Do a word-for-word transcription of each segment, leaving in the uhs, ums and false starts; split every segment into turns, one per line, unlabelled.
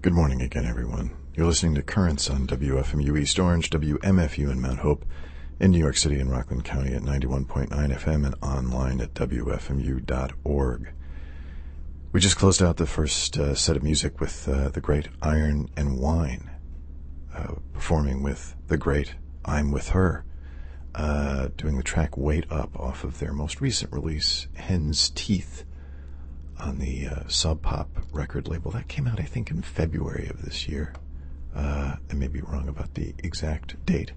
Good morning again, everyone. You're listening to Currents on W F M U East Orange, W M F U in Mount Hope, in New York City and Rockland County at ninety-one point nine F M and online at W F M U dot org. We just closed out the first uh, set of music with uh, the great Iron and Wine, uh, performing with the great I'm With Her, uh, doing the track Wait Up off of their most recent release, Hen's Teeth, on the uh, Sub Pop record label. That came out, I think, in February of this year. Uh, I may be wrong about the exact date.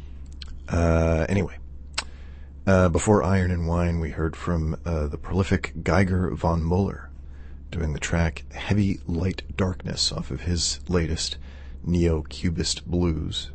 Uh, anyway, uh, before Iron and Wine, we heard from uh, the prolific Geiger von Muller, doing the track Heavy Light Darkness off of his latest Neo-Cubist Blues.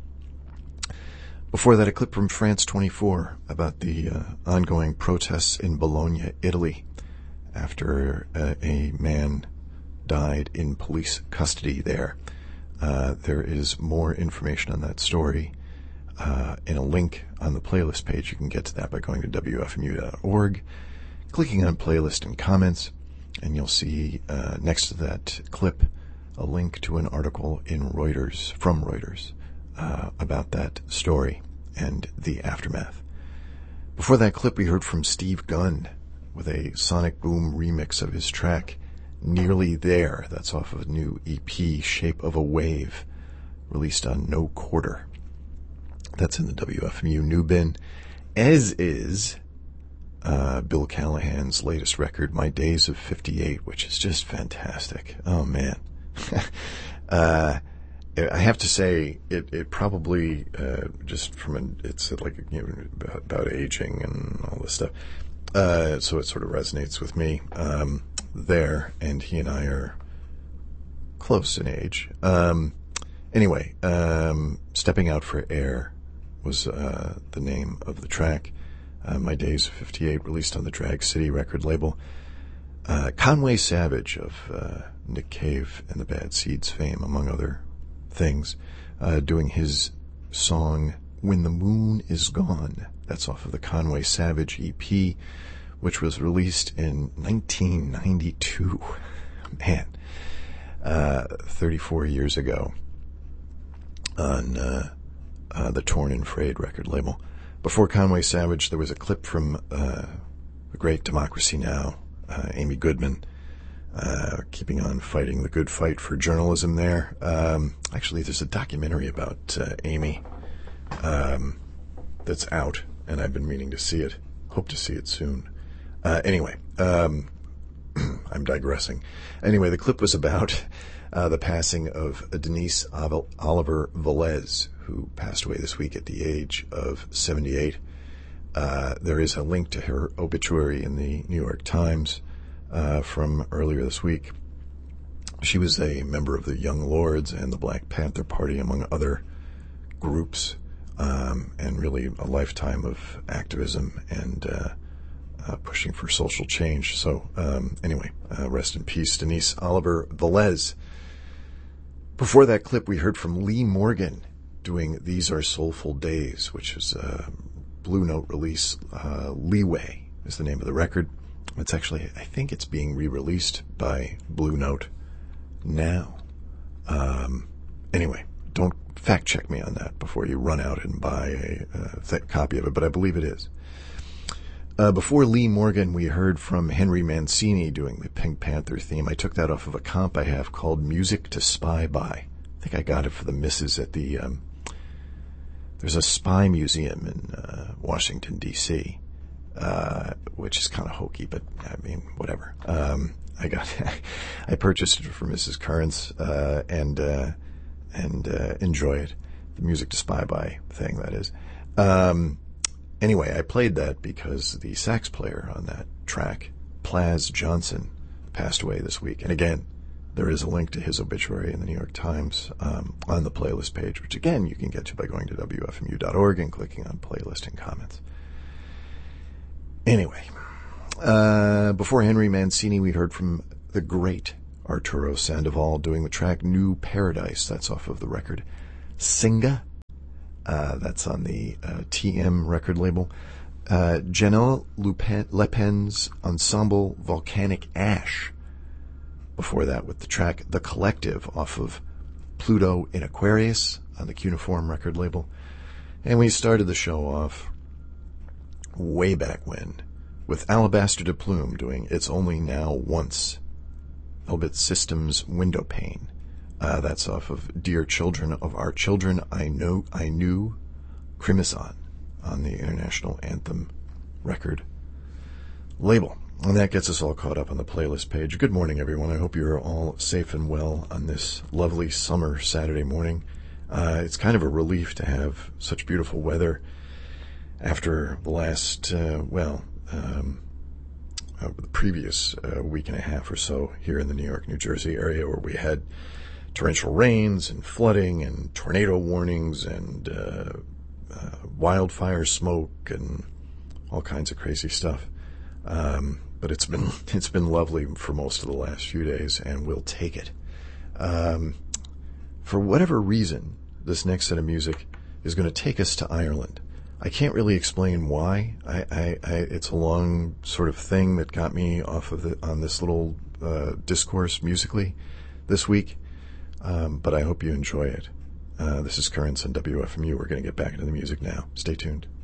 Before that, a clip from France twenty-four about the uh, ongoing protests in Bologna, Italy, after uh, a man died in police custody there. Uh, there is more information on that story uh, in a link on the playlist page. You can get to that by going to W F M U dot org, clicking on playlist and comments, and you'll see uh, next to that clip a link to an article in Reuters, from Reuters, uh, about that story and the aftermath. Before that clip, we heard from Steve Gunn with a Sonic Boom remix of his track Nearly There. That's off of a new E P, Shape of a Wave, released on No Quarter. That's in the W F M U new bin, as is uh, Bill Callahan's latest record, My Days of fifty-eight, which is just fantastic. Oh, man. uh, I have to say, it, it probably, uh, just from an, it's like, you know, about, about aging and all this stuff. Uh, so it sort of resonates with me um, there, and he and I are close in age. Um, anyway, um, Stepping Out for Air was uh, the name of the track. Uh, My Days of fifty-eight, released on the Drag City record label. Uh, Conway Savage of uh, Nick Cave and the Bad Seeds fame, among other things, uh, doing his song When the Moon Is Gone. That's off of the Conway Savage E P, which was released in nineteen ninety-two. Man, uh, thirty-four years ago on uh, uh, the Torn and Frayed record label. Before Conway Savage, there was a clip from uh, the great Democracy Now!, uh, Amy Goodman, uh, keeping on fighting the good fight for journalism there. Um, actually, there's a documentary about uh, Amy um, that's out, and I've been meaning to see it. Hope to see it soon. Uh, anyway, um, I'm digressing. Anyway, the clip was about uh, the passing of Denise Oliver Velez, who passed away this week at the age of seventy-eight. Uh, there is a link to her obituary in the New York Times uh, from earlier this week. She was a member of the Young Lords and the Black Panther Party, among other groups. Um, and really a lifetime of activism and uh, uh, pushing for social change. So um, anyway, uh, rest in peace, Denise Oliver Velez. Before that clip, we heard from Lee Morgan doing These Are Soulful Days, which is a Blue Note release. Uh, Leeway is the name of the record. It's actually, I think it's being re-released by Blue Note now. Um, anyway, don't fact check me on that before you run out and buy a, a th- copy of it, but I believe it is. Uh, before Lee Morgan, we heard from Henry Mancini doing the Pink Panther theme. I took that off of a comp I have called Music to Spy By. I think I got it for the missus at the, um, there's a spy museum in uh, Washington, D C, uh, which is kind of hokey, but I mean, whatever. Um, I got, I purchased it for Missus Currents, uh, and, uh, and uh, enjoy it. The Music to Spy By thing, that is. Um, anyway, I played that because the sax player on that track, Plaz Johnson, passed away this week. And again, there is a link to his obituary in the New York Times um, on the playlist page, which again, you can get to by going to W F M U dot org and clicking on playlist and comments. Anyway, uh, before Henry Mancini, we heard from the great Arturo Sandoval doing the track New Paradise. That's off of the record Singa. Uh, that's on the uh, T M record label. Uh, Janelle Le Pen's ensemble Volcanic Ash Before that with the track The Collective off of Pluto in Aquarius on the Cuneiform record label. And we started the show off way back when with Alabaster de Plume doing It's Only Now Once, Elbit Systems Window Pane. Uh, that's off of Dear Children of Our Children, I Know I Knew, Crimson on the International Anthem record label. And that gets us all caught up on the playlist page. Good morning, everyone. I hope you're all safe and well on this lovely summer Saturday morning. Uh, it's kind of a relief to have such beautiful weather after the last, uh, well, um, uh, the previous uh, week and a half or so here in the New York, New Jersey area, where we had torrential rains and flooding and tornado warnings and uh, uh, wildfire smoke and all kinds of crazy stuff. Um, but it's been it's been lovely for most of the last few days, and we'll take it. Um, for whatever reason, this next set of music is going to take us to Ireland. I can't really explain why. I, I, I it's a long sort of thing that got me off of the, on this little uh, discourse musically this week. Um, but I hope you enjoy it. Uh, this is Currents on W F M U. We're going to get back into the music now. Stay tuned.